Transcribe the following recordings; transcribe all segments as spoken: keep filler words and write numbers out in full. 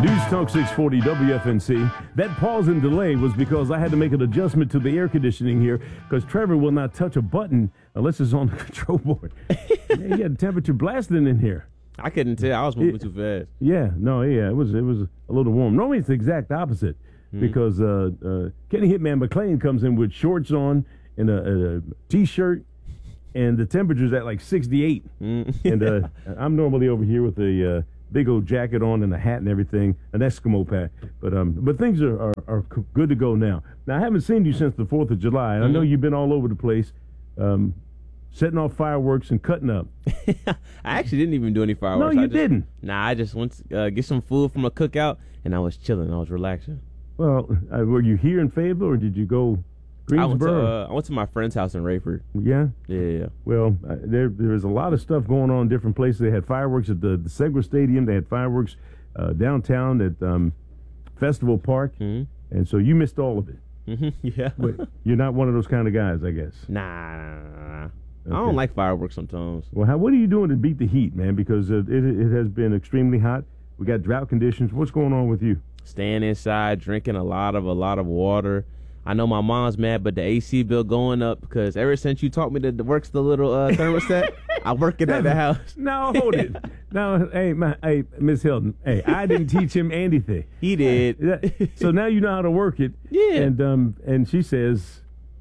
News Talk six forty W F N C. That pause and delay was because I had to make an adjustment to the air conditioning here because Trevor will not touch a button unless it's on the control board. Man, he had temperature blasting in here. I couldn't tell. I was moving it, too fast. Yeah, no, yeah, it was it was a little warm. Normally it's the exact opposite mm-hmm. because uh, uh, Kenny Hitman McClain comes in with shorts on and a, a T-shirt, and the temperature's at like sixty-eight. Mm-hmm. And uh, I'm normally over here with a uh, big old jacket on and a hat and everything, an Eskimo pack. But um, but things are, are, are good to go now. Now, I haven't seen you since the fourth of July, and mm-hmm. I know you've been all over the place. Um, setting off fireworks and cutting up. I actually didn't even do any fireworks. No, you I just, didn't. Nah, I just went to uh, get some food from a cookout, and I was chilling. I was relaxing. Well, uh, were you here in Fayetteville, or did you go Greensboro? I went to, uh, I went to my friend's house in Rayford. Yeah? Yeah, yeah. Well, uh, there there's a lot of stuff going on in different places. They had fireworks at the, the Segra Stadium. They had fireworks uh, downtown at um, Festival Park. Mm-hmm. And so you missed all of it. Mm-hmm. Yeah. But you're not one of those kind of guys, I guess. Nah. Okay. I don't like fireworks sometimes. Well, how, what are you doing to beat the heat, man? Because uh, it, it has been extremely hot. We got drought conditions. What's going on with you? Staying inside, drinking a lot of a lot of water. I know my mom's mad, but the A C bill going up because ever since you taught me that it works the little uh, thermostat, I work it at the house. No, hold it. No, hey, my, hey, Miss Hilton. Hey, I didn't teach him anything. He did. So now you know how to work it. Yeah. And um, and she says,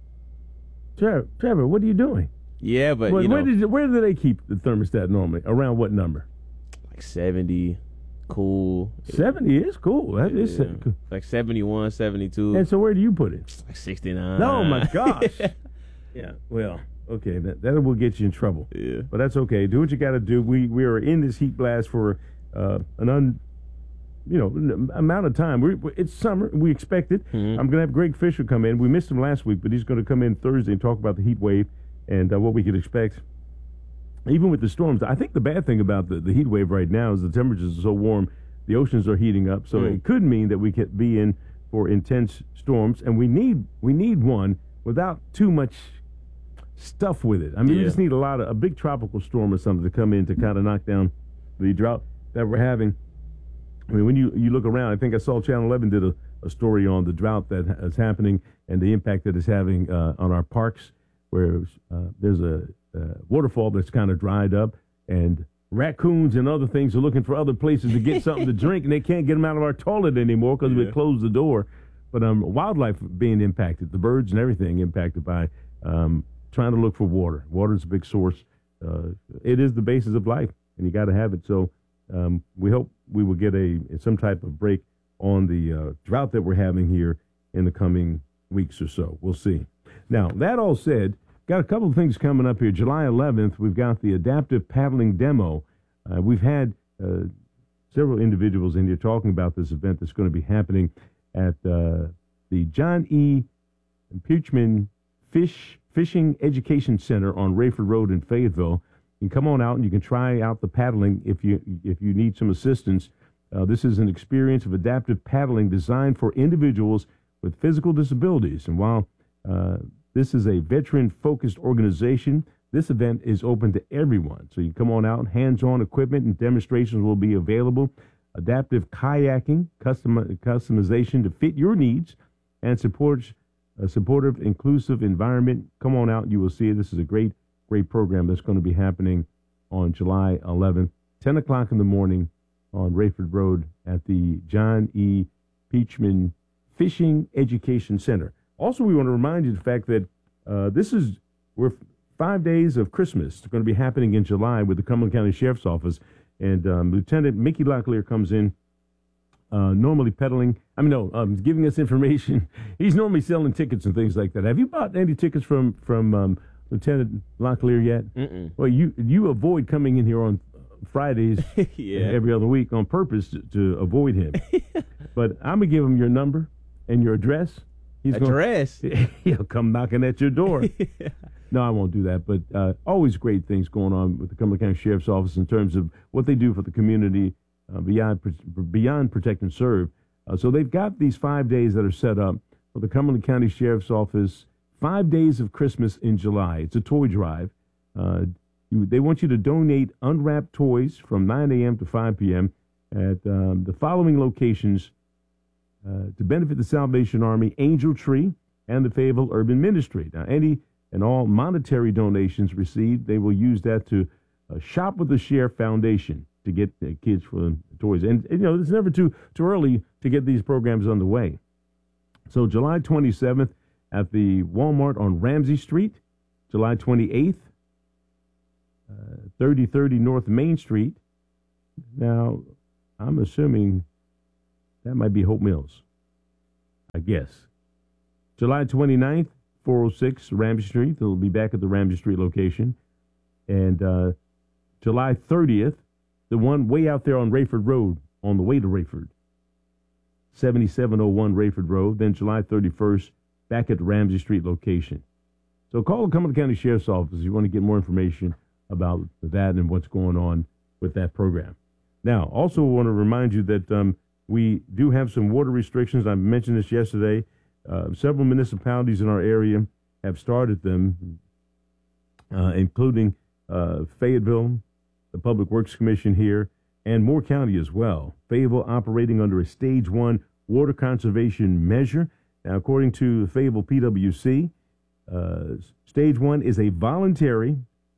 Trevor, Trevor, what are you doing? Yeah, but where, you know, where did where do they keep the thermostat normally? Around what number? Like seventy. Cool. seventy is cool. That yeah. is cool. Like seventy-one, seventy-two. And so where do you put it? Like sixty-nine. Oh, my gosh. Yeah, well, okay, that, that will get you in trouble. Yeah. But that's okay. Do what you got to do. We we are in this heat blast for uh, an un, you know, amount of time. We're, it's summer. We expect it. Mm-hmm. I'm going to have Greg Fisher come in. We missed him last week, but he's going to come in Thursday and talk about the heat wave and uh, what we could expect. Even with the storms, I think the bad thing about the, the heat wave right now is the temperatures are so warm, the oceans are heating up, so mm. it could mean that we could be in for intense storms, and we need we need one without too much stuff with it. I mean, yeah. we just need a lot of a big tropical storm or something to come in to kind of knock down the drought that we're having. I mean, when you, you look around, I think I saw Channel eleven did a, a story on the drought that is happening and the impact that it's having uh, on our parks, where uh, there's a Uh, waterfall that's kind of dried up, and raccoons and other things are looking for other places to get something to drink, and they can't get them out of our toilet anymore because yeah. we closed the door. But um, wildlife being impacted, the birds and everything impacted by um, trying to look for water. Water is a big source. Uh, it is the basis of life, and you got to have it. So um, we hope we will get a some type of break on the uh, drought that we're having here in the coming weeks or so. We'll see. Now, that all said, got a couple of things coming up here. July eleventh, we've got the adaptive paddling demo. Uh, we've had uh, several individuals in here talking about this event that's going to be happening at uh, the John E. Peachman Fish Fishing Education Center on Rayford Road in Fayetteville. You can come on out and you can try out the paddling if you if you need some assistance. Uh, this is an experience of adaptive paddling designed for individuals with physical disabilities. And while uh, this is a veteran-focused organization, this event is open to everyone. So you come on out, hands-on equipment and demonstrations will be available. Adaptive kayaking, custom, customization to fit your needs, and supports a supportive, inclusive environment. Come on out, you will see it. This is a great, great program that's going to be happening on July eleventh, ten o'clock in the morning on Rayford Road at the John E. Peachman Fishing Education Center. Also, we want to remind you of the fact that uh, this is, we're five days of Christmas. It's going to be happening in July with the Cumberland County Sheriff's Office. And um, Lieutenant Mickey Locklear comes in, uh, normally peddling, I mean, no, um, giving us information. He's normally selling tickets and things like that. Have you bought any tickets from, from um, Lieutenant Locklear yet? Mm-mm. Well, you, you avoid coming in here on Fridays yeah. every other week on purpose to, to avoid him. But I'm going to give him your number and your address. He's Address? Gonna, he'll come knocking at your door. yeah. No, I won't do that. But uh, always great things going on with the Cumberland County Sheriff's Office in terms of what they do for the community uh, beyond beyond protect and serve. Uh, so they've got these five days that are set up for the Cumberland County Sheriff's Office. Five days of Christmas in July. It's a toy drive. Uh, you, they want you to donate unwrapped toys from nine a.m. to five p.m. at um, the following locations uh, to benefit the Salvation Army, Angel Tree, and the Fayetteville Urban Ministry. Now, any and all monetary donations received, they will use that to uh, Shop with the Share Foundation to get uh, kids for toys. And, and, you know, it's never too too early to get these programs underway. So July twenty-seventh at the Walmart on Ramsey Street, July twenty-eighth, uh, thirty thirty North Main Street. Now, I'm assuming that might be Hope Mills, I guess. July twenty-ninth, four oh six Ramsey Street. They'll be back at the Ramsey Street location. And uh, July thirtieth, the one way out there on Rayford Road, on the way to Rayford, seventy-seven oh one Rayford Road. Then July thirty-first, back at the Ramsey Street location. So call the Cumberland County Sheriff's Office if you want to get more information about that and what's going on with that program. Now, also want to remind you that um, we do have some water restrictions. I mentioned this yesterday. Uh, several municipalities in our area have started them, uh, including uh, Fayetteville, the Public Works Commission here, and Moore County as well. Fayetteville operating under a stage one water conservation measure. Now, according to the Fayetteville P W C, uh, stage one is a voluntary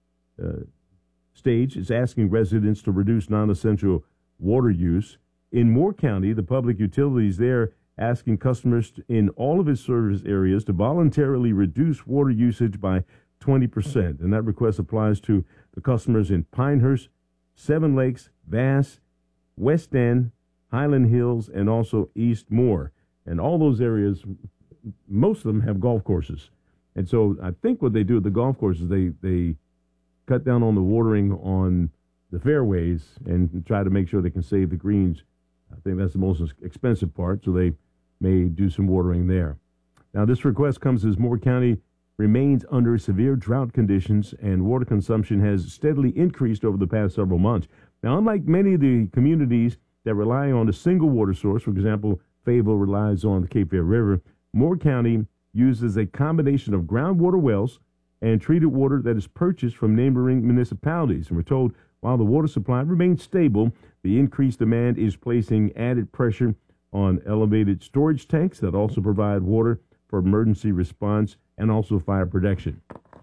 uh, stage. It's asking residents to reduce non-essential water use. In Moore County, the public utilities there asking customers in all of its service areas to voluntarily reduce water usage by twenty percent. And that request applies to the customers in Pinehurst, Seven Lakes, Vass, West End, Highland Hills, and also East Moore. And all those areas, most of them have golf courses. And so I think what they do at the golf courses, they, they cut down on the watering on the fairways and try to make sure they can save the greens. I think that's the most expensive part, so they may do some watering there. Now, this request comes as Moore County remains under severe drought conditions, and water consumption has steadily increased over the past several months. Now, unlike many of the communities that rely on a single water source, for example, Fayetteville relies on the Cape Fear River, Moore County uses a combination of groundwater wells and treated water that is purchased from neighboring municipalities. And we're told while the water supply remains stable, the increased demand is placing added pressure on elevated storage tanks that also provide water for emergency response and also fire protection.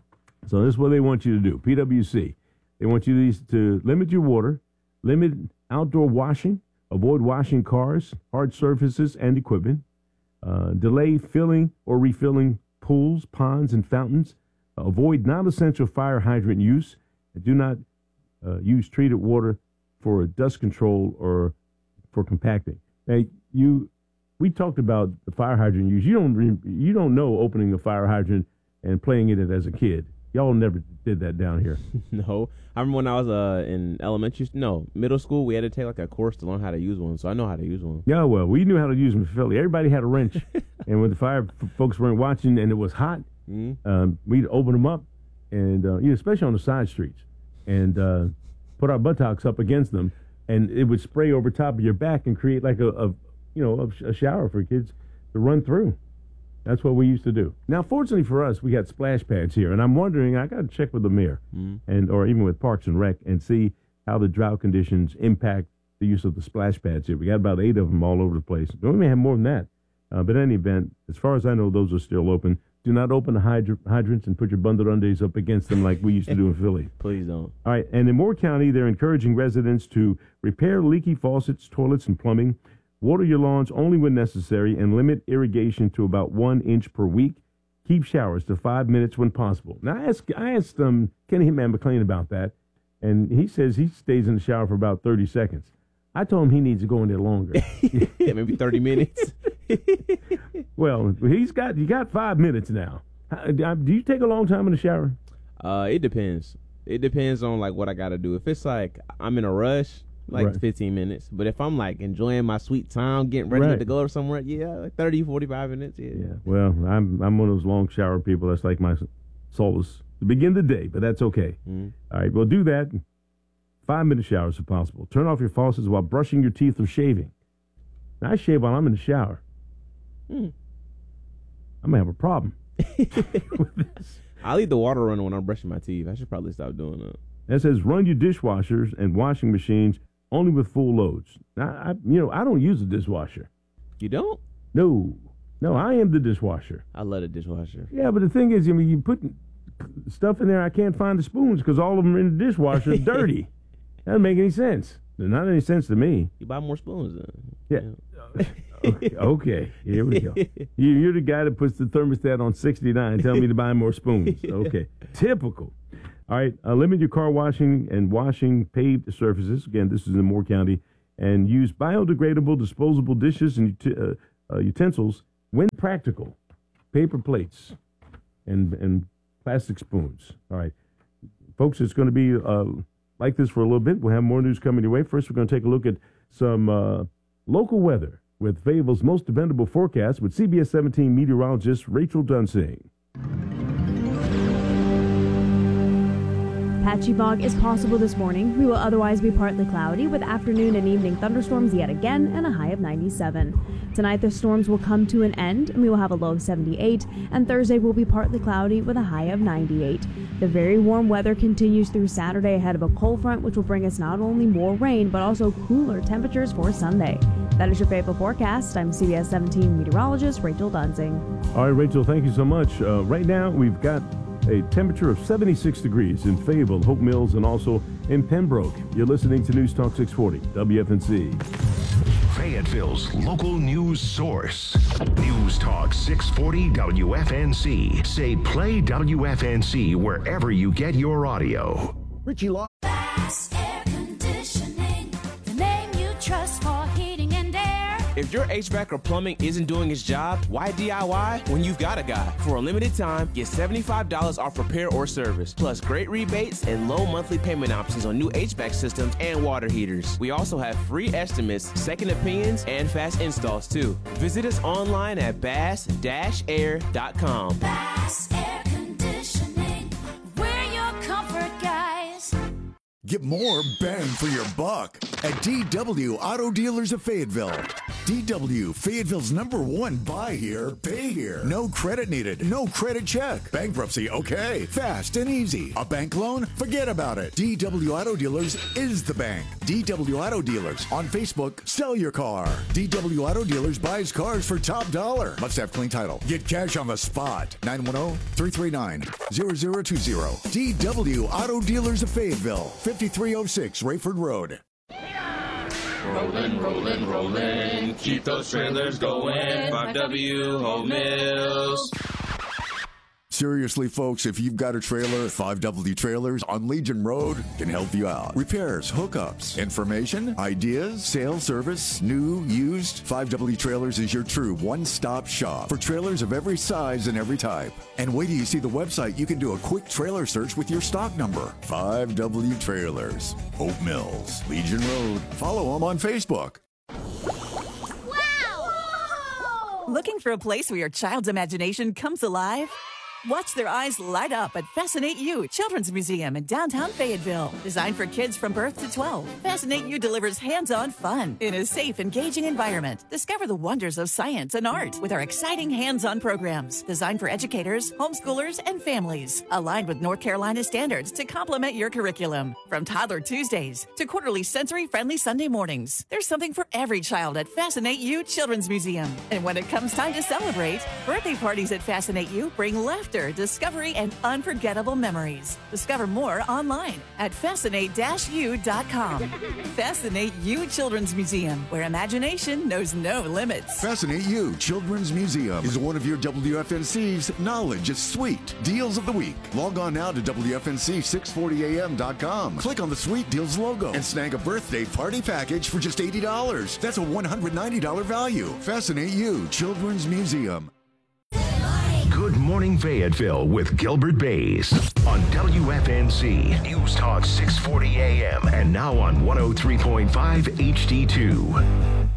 So this is what they want you to do. P W C, they want you to limit your water, limit outdoor washing, avoid washing cars, hard surfaces, and equipment, uh, delay filling or refilling pools, ponds, and fountains, uh, avoid non-essential fire hydrant use, and do not uh, use treated water for dust control or for compacting. Now, you, we talked about the fire hydrant use. You don't, re, you don't know opening a fire hydrant and playing in it as a kid. Y'all never did that down here. No. I remember when I was uh, in elementary, no, middle school, we had to take like a course to learn how to use one, so I know how to use one. Yeah, well, we knew how to use them in Philly. Everybody had a wrench, and when the fire f- folks weren't watching and it was hot, mm-hmm. um, we'd open them up, and uh, you know, especially on the side streets, and uh, put our buttocks up against them, and it would spray over top of your back and create like a, a you know, a, a shower for kids to run through. That's what we used to do. Now, fortunately for us, we got splash pads here, and I'm wondering, I got to check with the mayor, mm-hmm. and or even with Parks and Rec, and see how the drought conditions impact the use of the splash pads here. We got about eight of them all over the place. We may have more than that, uh, but in any event, as far as I know, those are still open. Do not open the hydr- hydrants and put your bundled undies up against them like we used to do in Philly. Please don't. All right, and in Moore County, they're encouraging residents to repair leaky faucets, toilets, and plumbing. Water your lawns only when necessary and limit irrigation to about one inch per week. Keep showers to five minutes when possible. Now, I asked, I asked um, Kenny Hitman McLean about that, and he says he stays in the shower for about thirty seconds. I told him he needs to go in there longer. Yeah, maybe thirty minutes. Well, he's got you got five minutes now. Do you take a long time in the shower? Uh, it depends. It depends on like what I got to do. If it's like I'm in a rush, like right. fifteen minutes. But if I'm like enjoying my sweet time, getting ready right. to go somewhere, yeah, like thirty, forty-five minutes. Yeah. Yeah. Well, I'm I'm one of those long shower people. That's like my solace to begin the day, but that's okay. Mm-hmm. All right, well, do that. Five minute showers if possible. Turn off your faucets while brushing your teeth or shaving. Now, I shave while I'm in the shower. Mm. I'm gonna have a problem with this. I leave the water running when I'm brushing my teeth. I should probably stop doing that. That says run your dishwashers and washing machines only with full loads. I, I, you know, I don't use a dishwasher. You don't? No. No, I am the dishwasher. I love the dishwasher. Yeah, but the thing is, I mean, you put stuff in there, I can't find the spoons because all of them are in the dishwasher is dirty. That doesn't make any sense. Not any sense to me. You buy more spoons then. Yeah. okay, okay, here we go. You, you're the guy that puts the thermostat on sixty-nine telling me to buy more spoons. Okay, typical. All right, uh, limit your car washing and washing paved surfaces. Again, this is in Moore County. And use biodegradable disposable dishes and ut- uh, uh, utensils when practical. Paper plates and, and plastic spoons. All right. Folks, it's going to be uh, like this for a little bit. We'll have more news coming your way. First, we're going to take a look at some uh, local weather with Fayetteville's most dependable forecast with C B S seventeen meteorologist Rachel Dunsing. Patchy fog is possible this morning. We will otherwise be partly cloudy with afternoon and evening thunderstorms yet again and a high of ninety-seven. Tonight the storms will come to an end and we will have a low of seventy-eight, and Thursday will be partly cloudy with a high of ninety-eight. The very warm weather continues through Saturday ahead of a cold front which will bring us not only more rain but also cooler temperatures for Sunday. That is your Fayetteville forecast. I'm C B S seventeen meteorologist Rachel Dunsing. All right, Rachel, thank you so much. Uh, right now we've got a temperature of seventy-six degrees in Fayetteville, Hope Mills, and also in Pembroke. You're listening to News Talk six forty, W F N C. Fayetteville's local news source. News Talk six forty W F N C. Say play W F N C wherever you get your audio. Richie Law. Bass Air Conditioning, the name you trust for heating and air. If your H V A C or plumbing isn't doing its job, why D I Y when you've got a guy? For a limited time, get seventy-five dollars off repair or service, plus great rebates and low monthly payment options on new H V A C systems and water heaters. We also have free estimates, second opinions, and fast installs too. Visit us online at bass dash air dot com. Bass Air Conditioning, we're your comfort guys. Get more bang for your buck at D W Auto Dealers of Fayetteville. D W, Fayetteville's number one buy here, pay here. No credit needed, no credit check. Bankruptcy, okay. Fast and easy. A bank loan? Forget about it. D W Auto Dealers is the bank. D W Auto Dealers. On Facebook, sell your car. D W Auto Dealers buys cars for top dollar. Must have clean title. Get cash on the spot. nine one zero, three three nine, zero zero two zero. D W Auto Dealers of Fayetteville. fifty-three oh six Rayford Road. Rollin', rollin', rollin', keep those trailers going. five W Hope Mills. Seriously, folks, if you've got a trailer, five W Trailers on Legion Road can help you out. Repairs, hookups, information, ideas, sales, service, new, used. five W Trailers is your true one-stop shop for trailers of every size and every type. And wait till you see the website, you can do a quick trailer search with your stock number. five W Trailers, Hope Mills, Legion Road. Follow them on Facebook. Wow! Looking for a place where your child's imagination comes alive? Watch their eyes light up at Fascinate You Children's Museum in downtown Fayetteville. Designed for kids from birth to twelve, Fascinate You delivers hands-on fun in a safe, engaging environment. Discover the wonders of science and art with our exciting hands-on programs designed for educators, homeschoolers, and families. Aligned with North Carolina standards to complement your curriculum. From Toddler Tuesdays to quarterly sensory-friendly Sunday mornings, there's something for every child at Fascinate You Children's Museum. And when it comes time to celebrate, birthday parties at Fascinate You bring laughter, discovery, and unforgettable memories. Discover more online at fascinate dash u dot com. Fascinate You Children's Museum, where imagination knows no limits. Fascinate You Children's Museum is one of your W F N C's Knowledge is Sweet Deals of the Week. Log on now to W F N C six forty A M dot com. Click on the Sweet Deals logo and snag a birthday party package for just eighty dollars. That's a one hundred ninety dollars value. Fascinate You Children's Museum. Good Morning Fayetteville with Gilbert Bays on W F N C News Talk six forty A M and now on one oh three point five H D two.